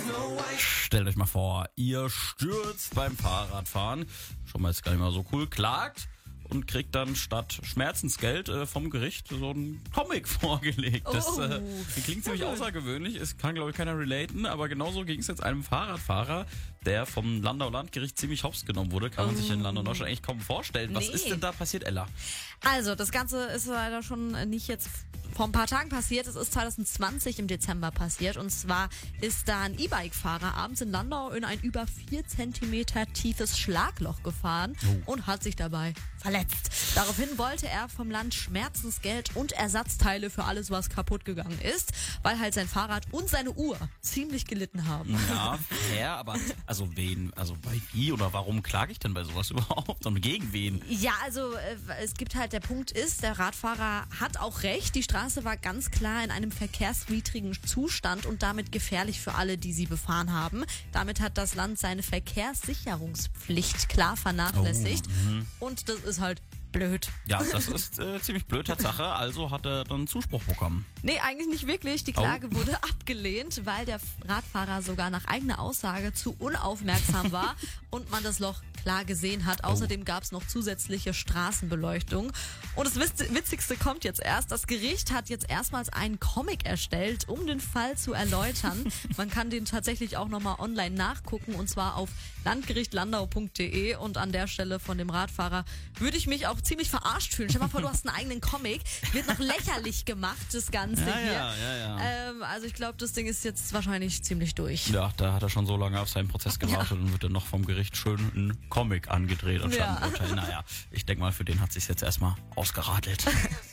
Stellt euch mal vor, ihr stürzt beim Fahrradfahren, schon mal jetzt gar nicht mal so cool, klagt und kriegt dann statt Schmerzensgeld vom Gericht so einen Comic vorgelegt. Das klingt ziemlich außergewöhnlich, es kann glaube ich keiner relaten, aber genauso ging es jetzt einem Fahrradfahrer, der vom Landauer Landgericht ziemlich hops genommen wurde. Kann man sich in Land und Deutschland eigentlich kaum vorstellen. Was ist denn da passiert, Ella? Also, das Ganze ist leider schon nicht jetzt vor ein paar Tagen passiert. Es ist 2020 im Dezember passiert. Und zwar ist da ein E-Bike-Fahrer abends in Landau in ein über 4 Zentimeter tiefes Schlagloch gefahren und hat sich dabei verletzt. Daraufhin wollte er vom Land Schmerzensgeld und Ersatzteile für alles, was kaputt gegangen ist, weil halt sein Fahrrad und seine Uhr ziemlich gelitten haben. Ja, fair, aber bei wie oder warum klage ich denn bei sowas überhaupt und gegen wen? Ja, also es gibt halt, der Punkt ist, der Radfahrer hat auch recht, die Straße war ganz klar in einem verkehrswidrigen Zustand und damit gefährlich für alle, die sie befahren haben. Damit hat das Land seine Verkehrssicherungspflicht klar vernachlässigt und das ist halt blöd. Ja, das ist ziemlich blöd, Tatsache. Also hat er dann Zuspruch bekommen. Nee, eigentlich nicht wirklich. Die Klage wurde abgelehnt, weil der Radfahrer sogar nach eigener Aussage zu unaufmerksam war und man das Loch klar gesehen hat. Außerdem gab es noch zusätzliche Straßenbeleuchtung. Und das Witzigste kommt jetzt erst. Das Gericht hat jetzt erstmals einen Comic erstellt, um den Fall zu erläutern. Man kann den tatsächlich auch nochmal online nachgucken und zwar auf landgerichtlandau.de und an der Stelle von dem Radfahrer würde ich mich auch ziemlich verarscht fühlen. Stell dir mal vor, du hast einen eigenen Comic, wird noch lächerlich gemacht, das Ganze hier. Ja. Also ich glaube, das Ding ist jetzt wahrscheinlich ziemlich durch. Ja, da hat er schon so lange auf seinen Prozess gewartet und wird dann noch vom Gericht schön ein Comic angedreht anstatt ein Urteil. Naja, ich denke mal, für den hat sich's jetzt erstmal ausgeradelt.